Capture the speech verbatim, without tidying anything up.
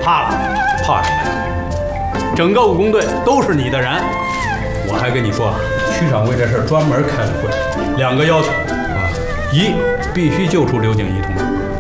怕了？ 怕什么呀？ 整个武工队都是你的人。我还跟你说啊，区长为这事专门开了会，两个要求啊：一，必须救出刘景一同志；